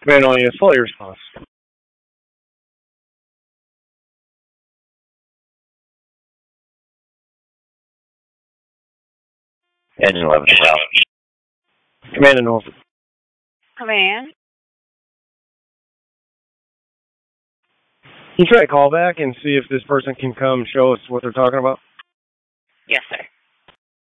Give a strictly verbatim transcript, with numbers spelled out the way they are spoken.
Command all units, fully response. Engine eleven. Command to Norfolk. Command. Can you try to call back and see if this person can come show us what they're talking about? Yes, sir.